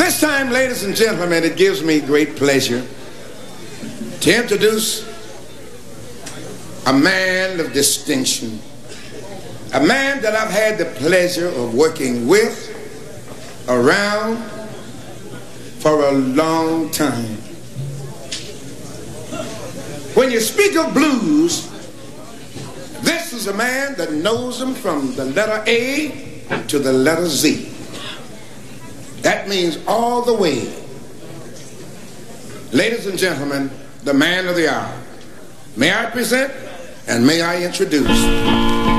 this time, ladies and gentlemen, it gives me great pleasure to introduce a man of distinction, a man that I've had the pleasure of working with, around, for a long time. When you speak of blues, this is a man that knows them from the letter A to the letter Z. That means all the way. Ladies and gentlemen, the man of the hour. May I present and may I introduce